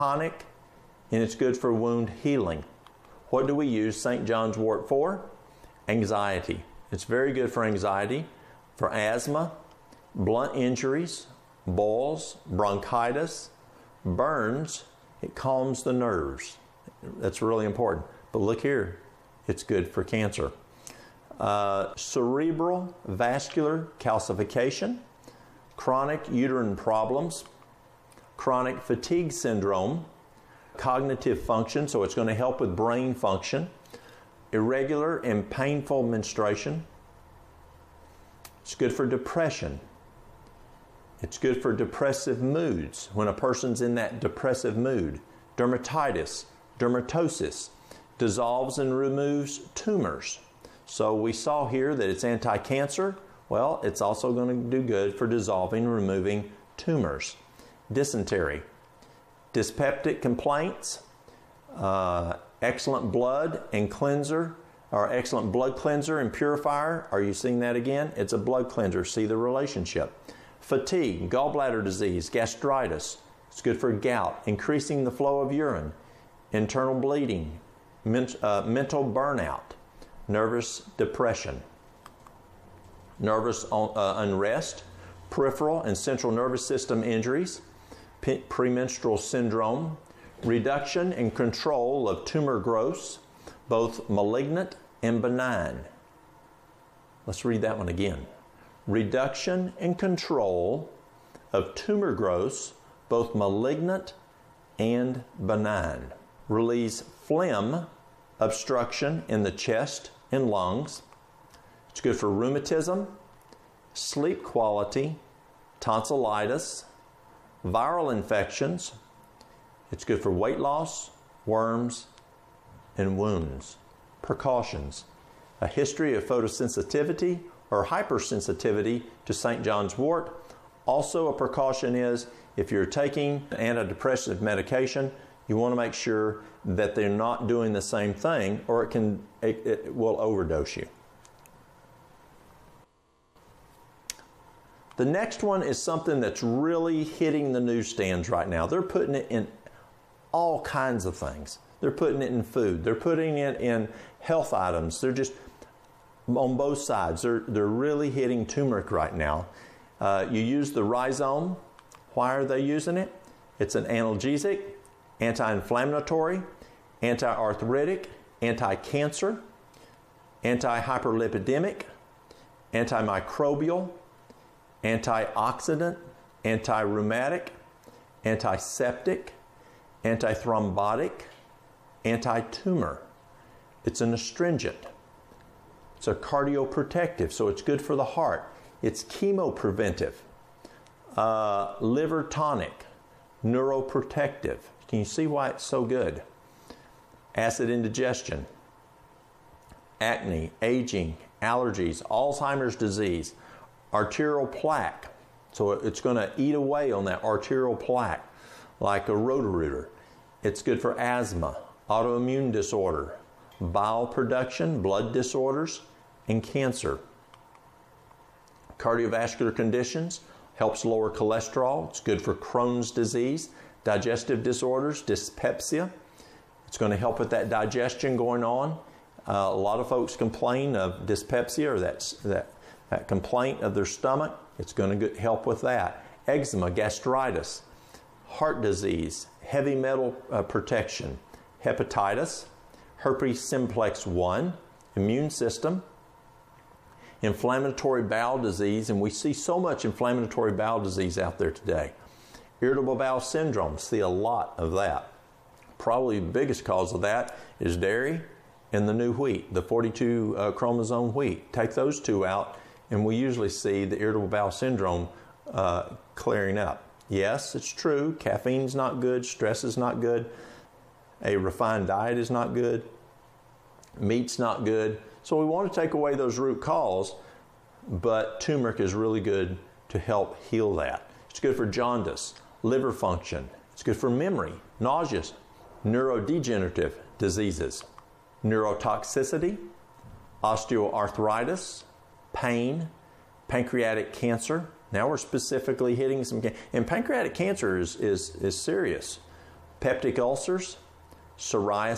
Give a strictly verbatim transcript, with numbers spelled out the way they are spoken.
tonic, and it's good for wound healing. What do we use Saint John's wort for? Anxiety. It's very good for anxiety, for asthma, blunt injuries, boils, bronchitis, burns. It calms the nerves. That's really important. But look here, it's good for cancer. Uh, cerebral vascular calcification, chronic uterine problems, chronic fatigue syndrome, cognitive function, so it's going to help with brain function, irregular and painful menstruation. It's good for depression. It's good for depressive moods, when a person's in that depressive mood. Dermatitis, dermatosis, dissolves and removes tumors. So we saw here that it's anti-cancer. Well, it's also going to do good for dissolving and removing tumors. Dysentery, dyspeptic complaints, uh, excellent blood and cleanser, or excellent blood cleanser and purifier. Are you seeing that again? It's a blood cleanser. See the relationship. Fatigue, gallbladder disease, gastritis. It's good for gout, increasing the flow of urine, internal bleeding, men uh, mental burnout, nervous depression, nervous uh, unrest, peripheral and central nervous system injuries, premenstrual syndrome, reduction and control of tumor growths, both malignant and benign. Let's read that one again. Reduction and control of tumor growths, both malignant and benign. Relieves phlegm, obstruction in the chest and lungs. It's good for rheumatism, sleep quality, tonsillitis, viral infections. It's good for weight loss, worms, and wounds. Precautions. A history of photosensitivity or hypersensitivity to Saint John's wort. Also a precaution is if you're taking antidepressant medication, you want to make sure that they're not doing the same thing, or it can it, it will overdose you. The next one is something that's really hitting the newsstands right now. They're putting it in all kinds of things. They're putting it in food. They're putting it in health items. They're just on both sides. They're, they're really hitting turmeric right now. Uh, you use the rhizome. Why are they using it? It's an analgesic, anti-inflammatory, anti-arthritic, anti-cancer, anti-hyperlipidemic, antimicrobial, antioxidant, anti-rheumatic, antiseptic, antithrombotic, anti-tumor. It's an astringent. It's a cardioprotective, so it's good for the heart. It's chemopreventive, uh, liver tonic, neuroprotective. Can you see why it's so good? Acid indigestion, acne, aging, allergies, Alzheimer's disease, arterial plaque. So it's going to eat away on that arterial plaque like a Roto-Rooter. It's good for asthma, autoimmune disorder, bowel production, blood disorders, and cancer. Cardiovascular conditions, helps lower cholesterol. It's good for Crohn's disease, digestive disorders, dyspepsia. It's going to help with that digestion going on. Uh, a lot of folks complain of dyspepsia, or that, that, that complaint of their stomach. It's going to help with that. Eczema, gastritis, heart disease, heavy metal uh, protection, hepatitis, herpes simplex one, immune system, inflammatory bowel disease, and we see so much inflammatory bowel disease out there today. Irritable bowel syndrome, see a lot of that. Probably the biggest cause of that is dairy and the new wheat, the forty-two uh, chromosome wheat. Take those two out, and we usually see the irritable bowel syndrome uh, clearing up. Yes, it's true, caffeine's not good, stress is not good, a refined diet is not good, meat's not good. So we want to take away those root cause, but turmeric is really good to help heal that. It's good for jaundice, liver function. It's good for memory, nausea, neurodegenerative diseases, neurotoxicity, osteoarthritis, pain, pancreatic cancer. Now we're specifically hitting some, and pancreatic cancer is, is, is serious. peptic ulcers, psoriasis,